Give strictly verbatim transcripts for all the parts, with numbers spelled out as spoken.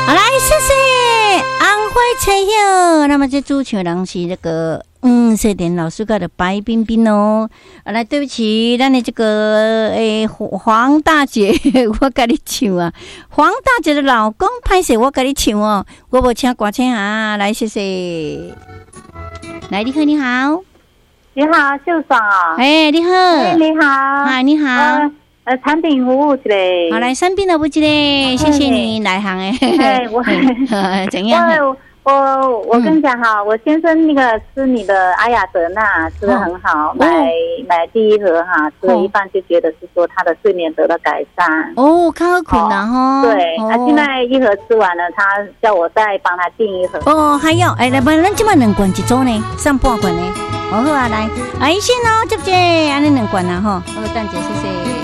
好来，谢谢安徽吹友。那么这主持人是这个嗯，谢田老师家的白冰冰哦。啊，来，对不起，咱的这个诶黄大姐，我跟你唱啊。黄大姐的老公拍摄，我跟你唱哦。我无请歌请啊，来，谢谢。来，你好，你好， 你好，秀爽。 哎，你好， 哎，你好， 嗨，你好。 呃呃，产品服务之类。 好，来，产品的不之类，谢谢你来行诶。 哎，我怎样？ 我我我跟你讲哈，我先生那个吃你的阿雅德纳吃的很好，买买第一盒哈，吃了一半就觉得是说他的睡眠得到改善。 哦，较好困啦吼。 对，他现在一盒吃完了，他叫我再帮他订一盒。 哦，还有，哎，来，不然咱今晚两罐一组呢，上半罐呢。好好啊，来，啊，一线哦，接接，安尼两罐啦吼。好，蛋姐，谢谢。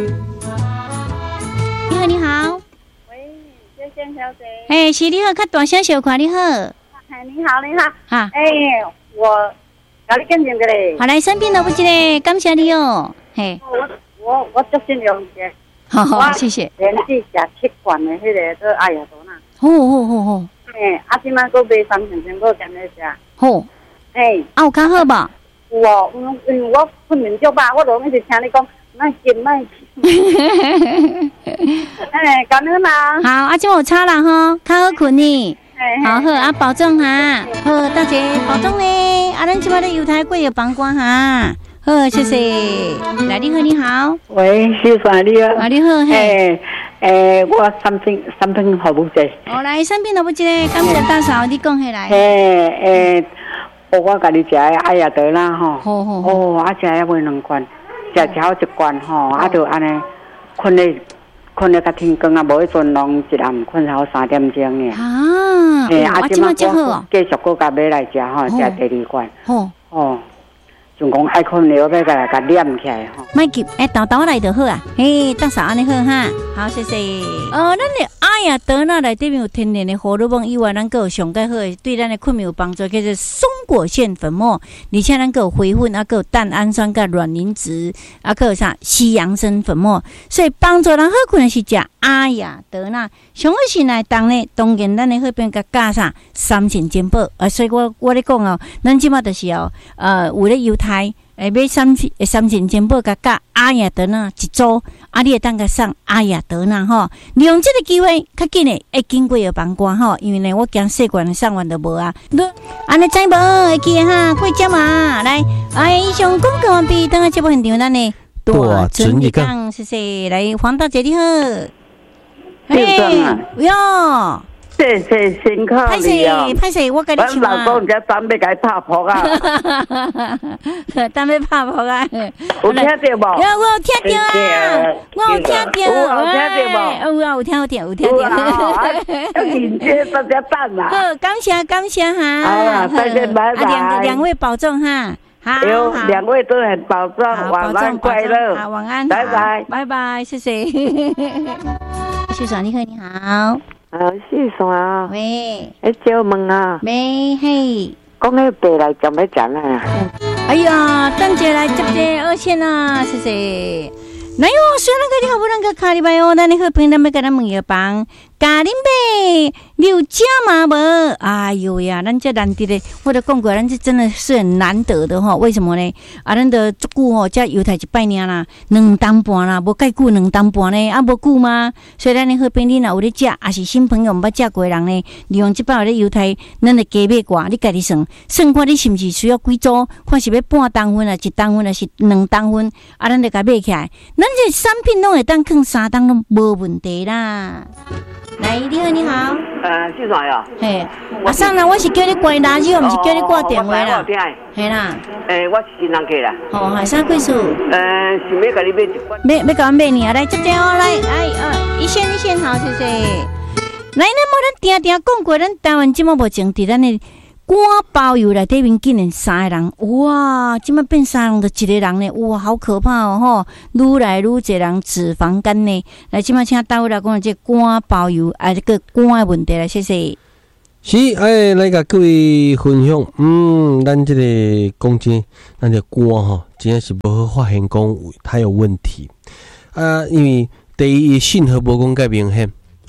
你好，你好。 喂，谢谢小姐。 哎，是你好，较大声小看你好。 哎，你好，你好。 哈。 哎，我搞你跟进个嘞。 好，来，生病了不之嘞，感谢你哦。嘿。 我我我足信用嘅。 好好，谢谢。 连续食七罐的迄个做阿雅多纳。 好好好好。 哎，啊，今晚搁买三千千个跟你食。 好。 哎。 啊，有较好吧？ 有哦，嗯嗯，我困眠足饱，我就一直听你讲。卖紧卖紧，哎，感恩啦。 好，啊，就有差啦吼，较好困呢。好好啊，保重哈。好，大姐保重呢。啊，咱即摆咧犹太贵有帮关哈。好，谢谢。来，你好，你好。 喂，小凡你好。 啊，你好， 嘿。诶，我三品三品服务者。 哦，来，三品服务者，感谢大嫂，你讲起来。 嘿，诶，我家己食的阿雅德啦吼。 好好。 哦，啊，食要买两罐。食超一罐吼，啊，就安尼困咧，困咧较天光啊，无迄阵拢一暗困到三点钟呢。 啊， 嘿，啊，即摆我继续搁甲买来食吼，食第二罐。 好， 哦，就讲爱困了，要甲来甲念起来吼。 卖急，哎，豆豆来就好啊。嘿，大嫂安尼好哈，好，谢谢。呃，咱的阿雅德纳内底面有天然的荷尔蒙以外，咱个有上介好的对咱的困眠有帮助，叫做松果腺粉末，而且咱个有回粉，啊，个有蛋氨酸、甲卵磷脂，啊，个有啥西洋参粉末，所以帮助人好困的是食阿雅德纳。上好是来当呢，当然咱的好边甲加上三层煎宝，啊，所以我我咧讲哦，咱即马就是哦，呃，有咧犹太。诶，买三三层煎宝甲加阿雅德纳一组，啊，你会当甲送阿雅德纳吼，利用这个机会，较紧诶，会经过有帮关吼，因为呢，我惊细罐的送完都无啊。你安尼知无？会记哈，过节嘛，来，哎，以上广告完毕，等下节目现场咱呢，大存一讲，谢谢，来，黄大姐你好， 嘿， 哟。 谢谢辛苦你哦！ 歹势，我跟你唱啊！ 我老公在当要甲伊拍扑啊！ 当要拍扑啊！ 有听到无？ 有，我有听到啊！我有听到， 有有听到无？ 有啊，有听到，有听到。 要紧接大家办啦！ 好，感谢感谢哈！ 好啦，再见，拜拜。 两两位保重哈！好， 有两位都很保重，晚安快乐。 好，晚安， 拜拜， 拜拜，谢谢。秀爽，你好，你好。 啊，是啥？ 喂， 哎，叫问啊？ 喂，嘿， 讲迄白来怎么讲啊？ 哎呀，等姐来接接二线啊，谢谢。来哟，虽然个你好不能个卡里拜哦，但你好平常要跟咱问一帮咖喱呗，你有吃吗？无？哎呦呀，咱这难得的，我都讲过，咱这真的是很难得的哈。为什么呢？啊，咱的足久吼，这犹太一拜年啦，两担半啦，无介久两担半呢，啊无久吗？所以咱你好平你若有咧食，也是新朋友毋捌食过的人呢，利用这摆咧犹太，咱的加买寡，你家己算，算看你是毋是需要几组？看是要半担份啊，一担份啊，是两担份，啊，咱就甲买起来。咱这产品拢会当放三担拢无问题啦。来，你好，你好。 呃，是啥呀？ 嘿，阿桑啦，我是叫你关垃圾，我毋是叫你挂电话啦。嘿啦。 诶，我是新人客啦。 哦，海啥贵数？ 呃，是要甲你买一罐。 买要甲我买呢？来，接接哦，来，来，呃，一线一线好，谢谢。来，咱无咱定定讲过，咱台湾即马无种伫咱的肝包油内底面竟然三个人，哇！即马变三人就一个人呢，哇，好可怕哦！吼，愈来愈侪人脂肪肝呢。来，即马请大卫来讲这肝包油啊，这个肝的问题来，谢谢。 是，哎，来甲各位分享，嗯，咱这个讲真，咱这肝吼，真正是无好发现讲它有问题啊，因为第一信号无讲介明显。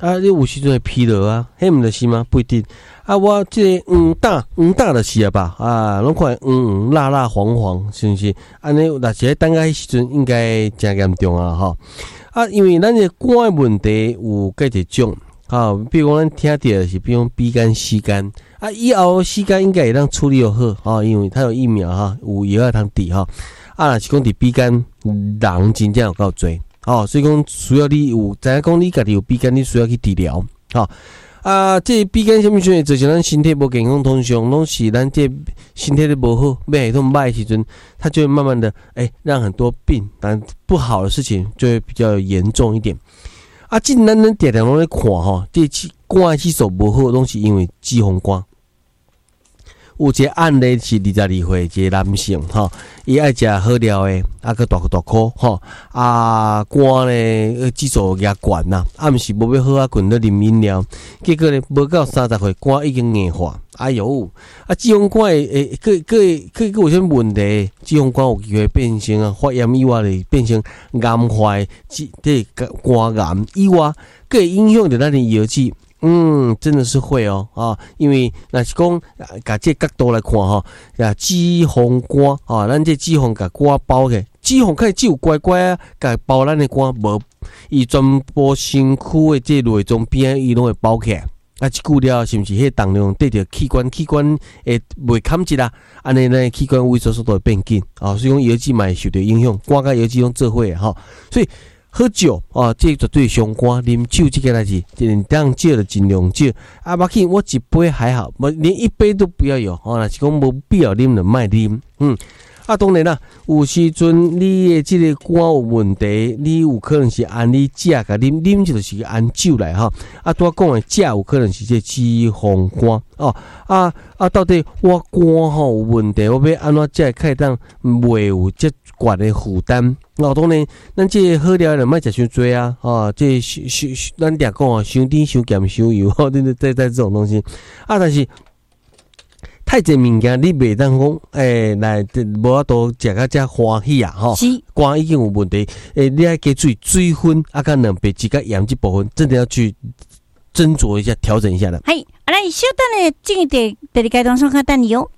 啊，你有时阵会疲劳啊，迄毋就是吗？不一定。啊，我即个黄大黄大就是啊吧，啊，拢看黄黄辣辣黄黄，是毋是？安尼，若是等下迄时阵应该真严重啊，吼。啊，因为咱个肝的问题有介一种，啊，比如讲咱听到的是，比如B肝、C肝，啊，以后 C肝应该会当处理又好，啊，因为它有疫苗哈，有药啊通治哈。啊，若是讲伫 B 肝人真正有够多，哦，所以讲需要你有，知影讲你家己有 B 肝，你需要去治疗，吼、哦。啊，这 B 肝什么时候造成咱身体无健康？通常拢是咱这身体都无好，免系统歹的时阵，它就会慢慢的，哎、欸，让很多病，但不好的事情就会比较严重一点。啊，既然咱咱常常拢咧看吼，这肝的指数无好，拢是因为脂肪肝。有一个案例是二十二岁一个男性吼，伊爱食好料的，啊个大大颗吼，啊肝咧指数也悬呐，啊毋是无要好啊，困咧啉饮料，结果咧无到三十岁肝已经硬化，哎哟，啊脂肪肝诶诶，个个个个有啥问题？脂肪肝有机会变成啊发炎以外咧，变成癌坏，即这肝癌以外，个会影响着咱的药剂。嗯，真的是会哦啊，因为若是讲，甲这角度来看吼，啊脂肪肝啊，咱这脂肪甲肝包起，脂肪开只有乖乖啊，甲包咱的肝无，伊全部身躯的这内脏边伊拢会包起来。啊，即久了是毋是迄重量对着器官，器官会袂堪一啦，安尼呢器官萎缩速度会变紧啊，所以讲药剂嘛会受到影响，肝甲药剂拢做伙的吼，所以。喝酒啊，这绝对伤肝。啉酒这个代志，当酒就尽量少。啊，要紧，我一杯还好，连一杯都不要有。哦，若是讲无必要啉就莫啉。嗯，啊，当然啦，有时阵你的这个肝有问题，你有可能是按你食甲啉，啉就是按酒来哈。啊，拄仔讲的食有可能是这脂肪肝哦。啊啊，到底我肝吼有问题，我要安怎才会当袂有这悬的负担？哦，当然，咱这好料就莫食伤多啊！啊，这咱常讲啊，伤甜、伤咸、伤油，吼，对对对，这种东西啊，但是太济物件你袂当讲，诶、欸，来无法度食到遮欢喜啊！吼，肝已经有问题，诶、欸，你爱加水水分啊，甲两杯，只甲盐这部分，真的要去斟酌一下、调整一下的。 系，啊，来稍等咧，进一第第二阶段上看等你哦。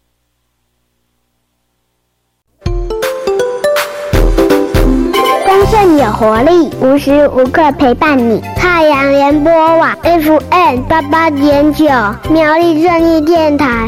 丰盛有活力，无时无刻陪伴你。太阳联播网 F M 八八点九，苗栗正义电台。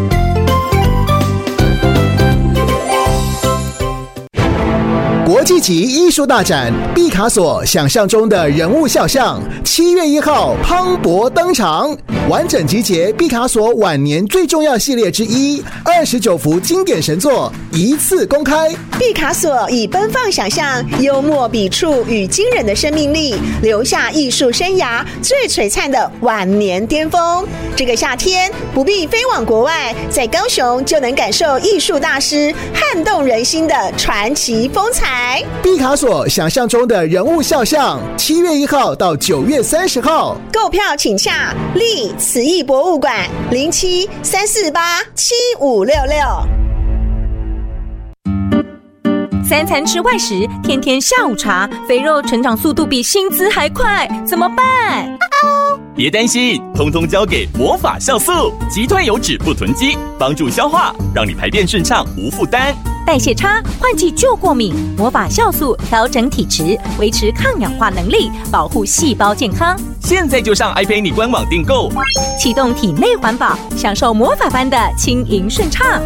国际级艺术大展毕卡索想象中的人物肖像，七月一号磅礴登场，完整集结毕卡索晚年最重要系列之一，二十九幅经典神作一次公开。 毕卡索以奔放想象、幽默笔触与惊人的生命力，留下艺术生涯最璀璨的晚年巅峰。这个夏天不必飞往国外，在高雄就能感受艺术大师撼动人心的传奇风采。 毕卡索想象中的人物肖像，七月一号到九月三十号， 购票请洽立慈义博物馆零七三四八七五六六。 三餐吃外食，天天下午茶，肥肉成长速度比薪资还快，怎么办？ 别担心，通通交给魔法酵素，击退油脂不囤积，帮助消化，让你排便顺畅无负担。 代谢差，换季就过敏，魔法酵素调整体质，维持抗氧化能力，保护细胞健康。 现在就上 iPay 官网订购， 启动体内环保，享受魔法般的轻盈顺畅。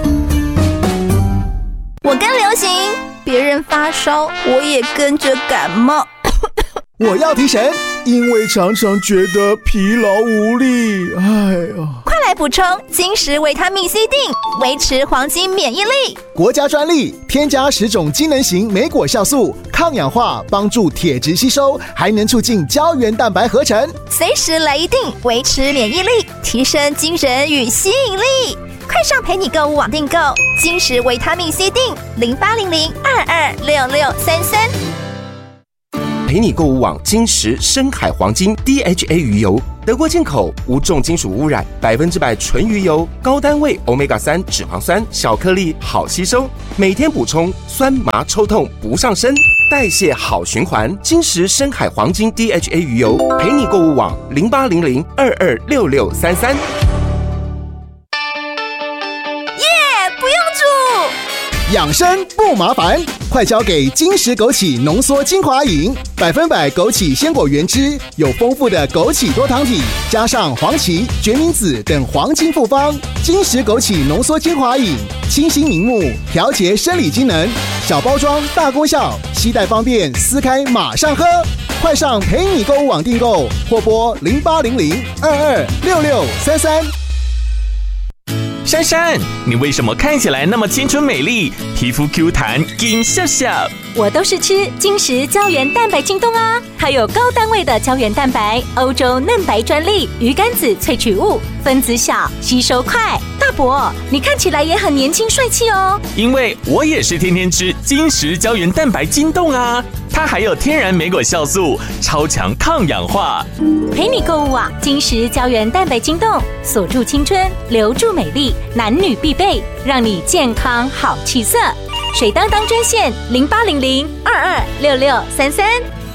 我跟流行，别人发烧，我也跟着感冒。 我要提神，因为常常觉得疲劳无力。哎呀， 快来补充金石维他命 C 锭，维持黄金免疫力。 国家专利，添加十种机能型莓果酵素，抗氧化，帮助铁质吸收，还能促进胶原蛋白合成。 随时来一锭，维持免疫力，提升精神与吸引力。快上陪你购物网订购金石维他命 C 锭，零八零零二二六六三三。 陪你购物网金石深海黄金 D H A 鱼油，德国进口，无重金属污染，百分之百纯鱼油，高单位 欧米伽三 脂肪酸，小颗粒好吸收，每天补充，酸麻抽痛不上身。 代谢好循环，金石深海黄金 D H A 鱼油，陪你购物网零八零零二二六六三三。 养生不麻烦，快交给金石枸杞浓缩精华饮，百分百枸杞鲜果原汁，有丰富的枸杞多糖体，加上黄芪、决明子等黄金复方。金石枸杞浓缩精华饮，清新明目，调节生理机能，小包装大功效，携带方便，撕开马上喝。快上陪你购物网订购，或拨零八零零二二六六三三。 珊珊，你为什么看起来那么青春美丽，皮肤 Q 弹，金笑笑？ 我都是吃金石胶原蛋白晶冻啊，还有高单位的胶原蛋白，欧洲嫩白专利，鱼肝子萃取物，分子小，吸收快。大伯，你看起来也很年轻帅气哦。 因为我也是天天吃金石胶原蛋白晶冻啊，它还有天然莓果酵素，超强抗氧化。 陪你购物网，金石胶原蛋白晶冻，锁住青春，留住美丽，男女必备，让你健康好气色。水当当专线零八零零二二六六三三。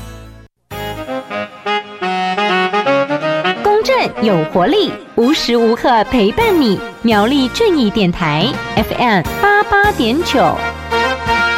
公正有活力，无时无刻陪伴你。苗栗正义电台 F M 八八点九。